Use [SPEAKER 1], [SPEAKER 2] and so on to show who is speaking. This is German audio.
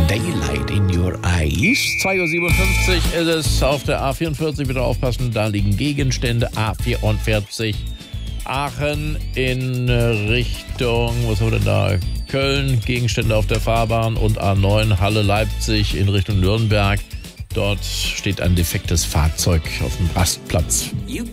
[SPEAKER 1] Daylight in Your Eyes. 2.57 Uhr ist es auf der A44. Bitte aufpassen, da liegen Gegenstände. A44 Aachen in Richtung, was haben wir denn da? Köln, Gegenstände auf der Fahrbahn und A9 Halle Leipzig in Richtung Nürnberg. Dort steht ein defektes Fahrzeug auf dem Rastplatz.